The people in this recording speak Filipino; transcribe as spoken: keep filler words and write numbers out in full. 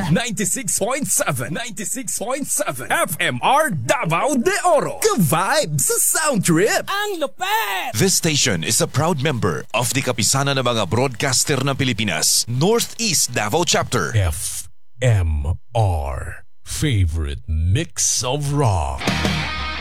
ninety-six point seven, ninety-six point seven F M R Davao de Oro. Ka-vibe sa sound trip. Ang lupet! This station is a proud member of the Kapisanan ng mga Broadcaster ng Pilipinas, Northeast Davao Chapter. F M R, favorite mix of rock.